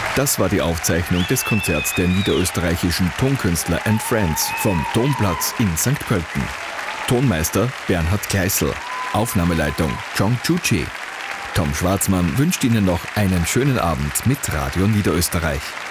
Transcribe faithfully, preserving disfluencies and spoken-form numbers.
Das war die Aufzeichnung des Konzerts der niederösterreichischen Tonkünstler and Friends vom Tonplatz in Sankt Pölten. Tonmeister Bernhard Gleißl, Aufnahmeleitung John Ciucci. Tom Schwarzmann wünscht Ihnen noch einen schönen Abend mit Radio Niederösterreich.